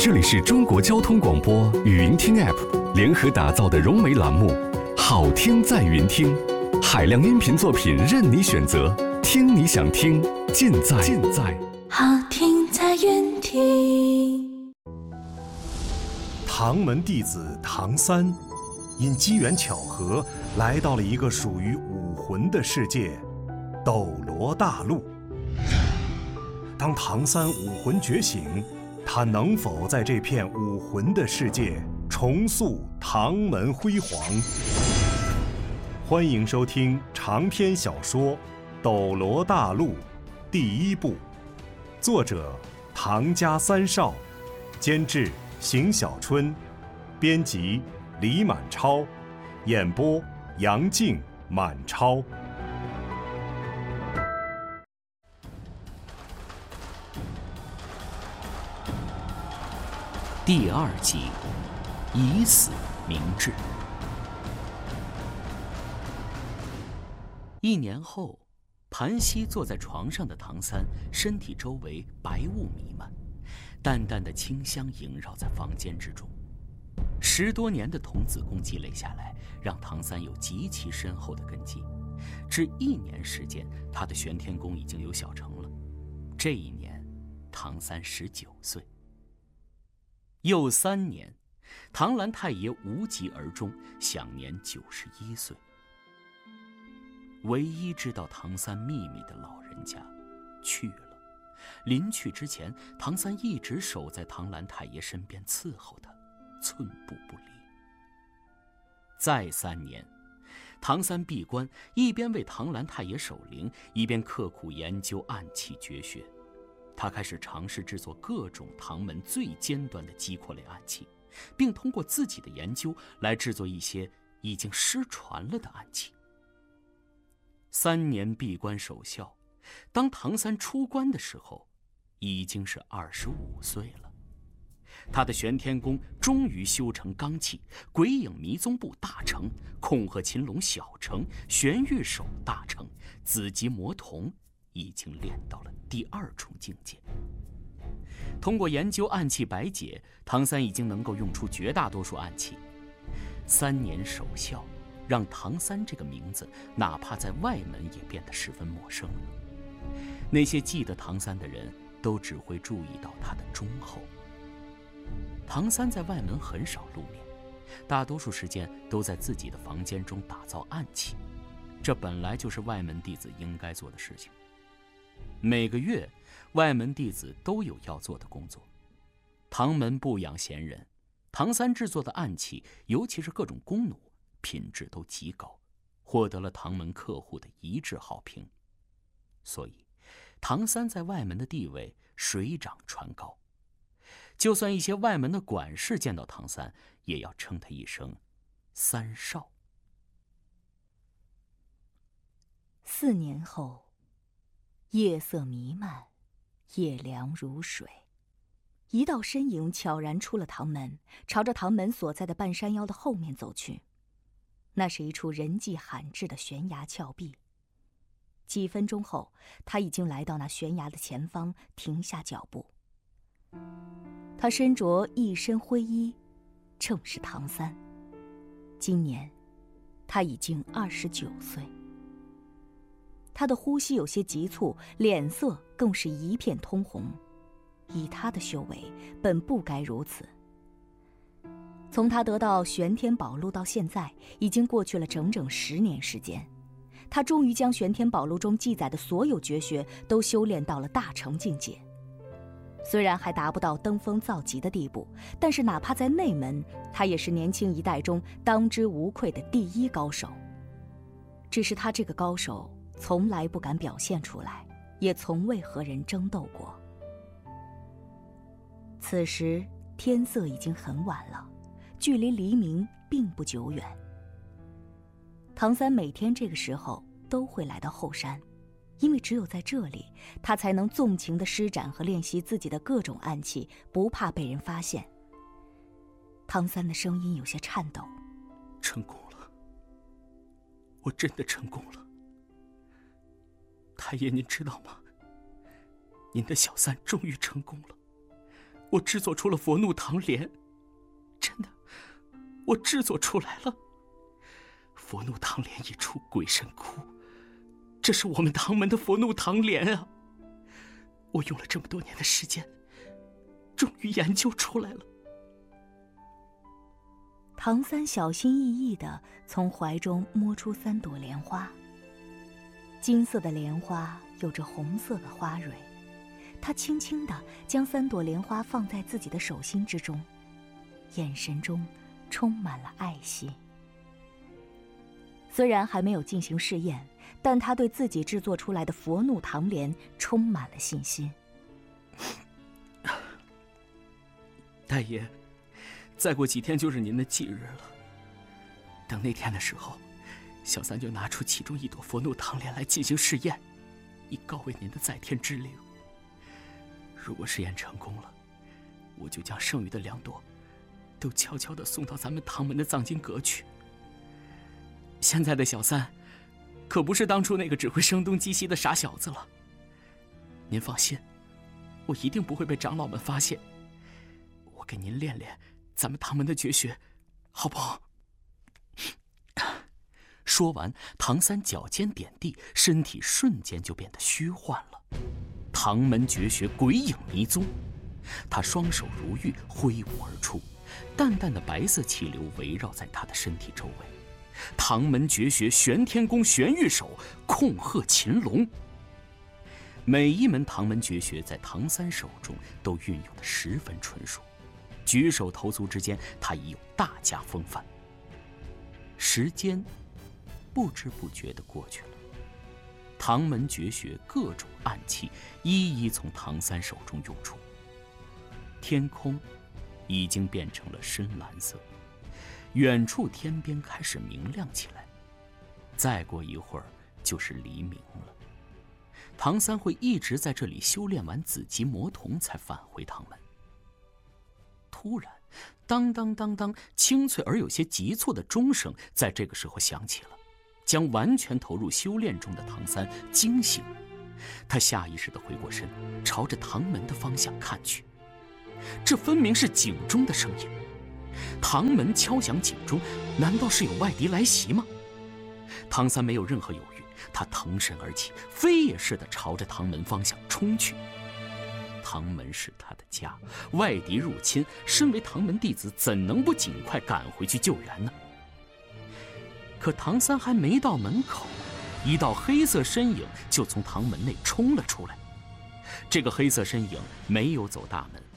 这里是中国交通广播语音听 App 联合打造的融媒栏目，好听在云听，海量音频作品任你选择，听你想听，尽在好听在云听。 唐门弟子唐三，因机缘巧合来到了一个属于武魂的世界——斗罗大陆。当唐三武魂觉醒，他能否在这片武魂的世界重塑唐门辉煌？欢迎收听长篇小说《斗罗大陆》第一部，作者唐家三少，监制邢小春，编辑李满超，演播杨静、满超。 第二集，以死明志。1年后，盘膝坐在床上的唐三，身体周围白雾弥漫，淡淡的清香萦绕在房间之中。10多年的童子功积累下来，让唐三有极其深厚的根基。只1年时间，他的玄天功已经有小成了。这一年，唐三19岁。又3年，唐兰太爷无疾而终，享年91岁。唯一知道唐三秘密的老人家去了。临去之前，唐三一直守在唐兰太爷身边伺候他，寸步不离。再3年，唐三闭关，一边为唐兰太爷守灵，一边刻苦研究暗器绝学。他开始尝试制作各种唐门最尖端的击阔类暗器，并通过自己的研究来制作一些已经失传了的暗器。3年闭关守孝，当唐三出关的时候，已经是25岁了。他的玄天功终于修成罡气，鬼影迷踪步大成，控鹤擒龙小成，玄玉手大成，紫极魔瞳已经练到了第2重境界。通过研究暗器百解，唐三已经能够用出绝大多数暗器。3年守孝，让唐三这个名字哪怕在外门也变得十分陌生了。那些记得唐三的人都只会注意到他的忠厚。唐三在外门很少露面，大多数时间都在自己的房间中打造暗器，这本来就是外门弟子应该做的事情。每个月，外门弟子都有要做的工作。唐门不养闲人，唐三制作的暗器，尤其是各种弓弩，品质都极高，获得了唐门客户的一致好评。所以，唐三在外门的地位水涨船高。就算一些外门的管事见到唐三，也要称他一声三少。 4年后，夜色弥漫，夜凉如水。一道身影悄然出了唐门，朝着唐门所在的半山腰的后面走去。那是一处人迹罕至的悬崖峭壁。几分钟后，他已经来到那悬崖的前方，停下脚步。他身着一身灰衣，正是唐三。今年，他已经29岁。他的呼吸有些急促，脸色更是一片通红。以他的修为，本不该如此。从他得到玄天宝录到现在，已经过去了整整10年时间。他终于将玄天宝录中记载的所有绝学都修炼到了大成境界。虽然还达不到登峰造极的地步，但是哪怕在内门，他也是年轻一代中当之无愧的第1高手。只是他这个高手从来不敢表现出来，也从未和人争斗过。此时天色已经很晚了，距离黎明并不久远。唐三每天这个时候都会来到后山，因为只有在这里，他才能纵情地施展和练习自己的各种暗器，不怕被人发现。唐三的声音有些颤抖：“ 成功了，我真的成功了。太爷，您知道吗？您的小三终于成功了。 我制作出了佛怒唐莲，真的，我制作出来了。佛怒唐莲一出，鬼神哭，这是我们唐门的佛怒唐莲啊！我用了这么多年的时间，终于研究出来了。 唐三小心翼翼地从怀中摸出3朵莲花，金色的莲花有着红色的花蕊，他轻轻地将3朵莲花放在自己的手心之中，眼神中充满了爱惜。虽然还没有进行试验，但他对自己制作出来的佛怒唐莲充满了信心。 大爷，再过几天就是您的忌日了。等那天的时候，小三就拿出其中1朵佛怒唐莲来进行试验，以告慰您的在天之灵。如果试验成功了，我就将剩余的2朵都悄悄地送到咱们唐门的藏经阁去。现在的小三可不是当初那个只会声东击西的傻小子了。您放心，我一定不会被长老们发现。我给您练练咱们唐门的绝学，好不好？说完，唐三脚尖点地，身体瞬间就变得虚幻了。唐门绝学鬼影迷踪，他双手如玉挥舞而出，淡淡的白色气流围绕在他的身体周围。唐门绝学玄天宫玄玉手，控鹤擒龙。每一门唐门绝学在唐三手中都运用得十分纯熟，举手投足之间，他已有大家风范。时间不知不觉地过去了，唐门绝学各种暗器一一从唐三手中涌出，天空已经变成了深蓝色，远处天边开始明亮起来，再过一会儿就是黎明了。唐三会一直在这里修炼完紫极魔瞳才返回唐门。突然，当当当当，清脆而有些急促的钟声在这个时候响起了，将完全投入修炼中的唐三惊醒。他下意识地回过身，朝着唐门的方向看去。这分明是警钟的声音。唐门敲响警钟，难道是有外敌来袭吗？唐三没有任何犹豫，他腾身而起，飞也似的朝着唐门方向冲去。唐门是他的家，外敌入侵，身为唐门弟子，怎能不尽快赶回去救援呢？可唐三还没到门口，一道黑色身影就从唐门内冲了出来。这个黑色身影没有走大门，